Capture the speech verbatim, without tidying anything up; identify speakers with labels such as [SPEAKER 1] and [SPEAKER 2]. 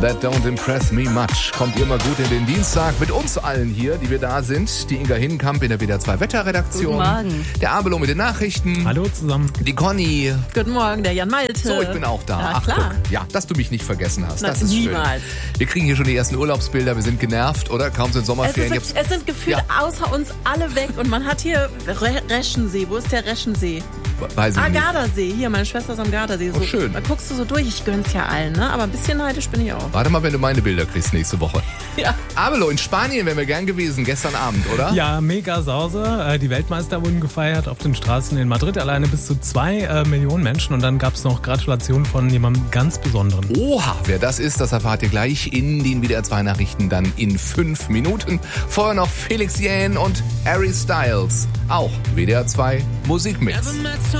[SPEAKER 1] That Don't Impress Me Much. Kommt immer gut in den Dienstag mit uns allen hier, die wir da sind. Die Inga Hinnenkamp in der W D R zwei Wetterredaktion.
[SPEAKER 2] Guten Morgen.
[SPEAKER 1] Der Abelo mit den Nachrichten.
[SPEAKER 3] Hallo zusammen.
[SPEAKER 1] Die Conny.
[SPEAKER 2] Guten Morgen, der Jan Malte.
[SPEAKER 1] So, ich bin auch da.
[SPEAKER 2] Ja,
[SPEAKER 1] Ach,
[SPEAKER 2] klar.
[SPEAKER 1] guck. Ja, dass du mich nicht vergessen hast.
[SPEAKER 2] Na,
[SPEAKER 1] das ist
[SPEAKER 2] niemals.
[SPEAKER 1] schön. Wir kriegen hier schon die ersten Urlaubsbilder. Wir sind genervt, oder? Kaum sind
[SPEAKER 2] Es,
[SPEAKER 1] Sommerferien.
[SPEAKER 2] ist, es sind gefühlt
[SPEAKER 1] Ja.
[SPEAKER 2] außer uns alle weg und man hat hier Re Reschensee. Wo ist der Reschensee?
[SPEAKER 1] Weiß ich
[SPEAKER 2] Ah,
[SPEAKER 1] nicht.
[SPEAKER 2] Gardasee. Hier, meine Schwester ist am Gardasee. So,
[SPEAKER 1] Oh, schön.
[SPEAKER 2] Da guckst du so durch. Ich gönn's ja allen, ne? Aber ein bisschen neidisch bin ich auch.
[SPEAKER 1] Warte mal, wenn du meine Bilder kriegst nächste Woche.
[SPEAKER 2] Ja.
[SPEAKER 1] Abelo, in Spanien wären wir gern gewesen, gestern Abend, oder?
[SPEAKER 3] Ja, mega Sause. Die Weltmeister wurden gefeiert auf den Straßen in Madrid. Alleine bis zu zwei äh, Millionen Menschen. Und dann gab es noch Gratulationen von jemandem ganz Besonderen.
[SPEAKER 1] Oha, wer das ist, das erfahrt ihr gleich in den W D R zwei Nachrichten dann in fünf Minuten. Vorher noch Felix Jähn und Harry Styles. Auch W D R zwei Musikmix.
[SPEAKER 4] Never met